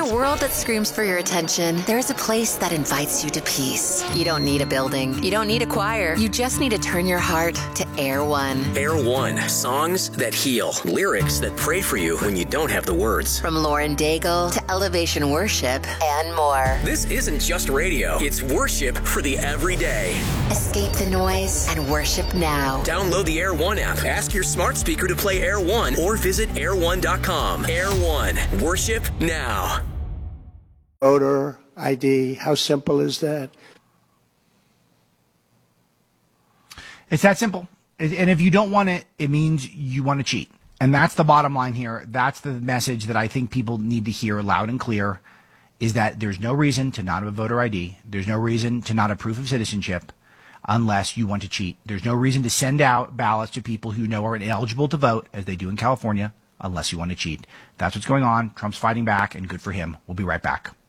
a world that screams for your attention, there's a place that invites you to peace. You don't need a building. You don't need a choir. You just need to turn your heart to Air One. Air One. Songs that heal. Lyrics that pray for you when you don't have the words. From Lauren Daigle to Elevation Worship and more. This isn't just radio. It's worship for the everyday. Escape the noise and worship now. Download the Air One app. Ask your smart speaker to play Air One or visit air1.com. Air One. Worship now. Voter ID, how simple is that? It's that simple. And if you don't want it, it means you want to cheat. And that's the bottom line here. That's the message that I think people need to hear loud and clear, is that there's no reason to not have a voter ID. There's no reason to not have proof of citizenship unless you want to cheat. There's no reason to send out ballots to people who know are ineligible to vote, as they do in California, unless you want to cheat. That's what's going on. Trump's fighting back, and good for him. We'll be right back.